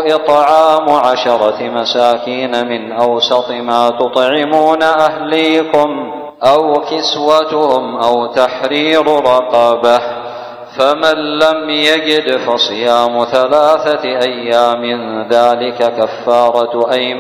إطعام 10 مساكين من أوسط ما تطعمون أهليكم أو كسوتهم أو تحرير رقبة، فمن لم يجد فصيام 3 أيام ذلك كفارة أيمان